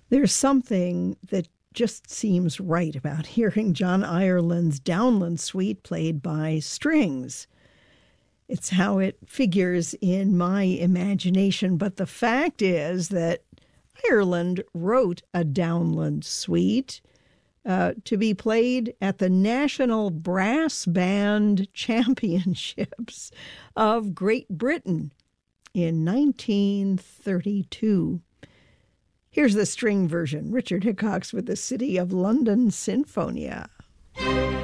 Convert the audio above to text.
There's something that just seems right about hearing John Ireland's Downland Suite played by strings. It's how it figures in my imagination, but the fact is that Ireland wrote a Downland Suite to be played at the National Brass Band Championships of Great Britain in 1932. Here's the string version, Richard Hickox with the City of London Sinfonia.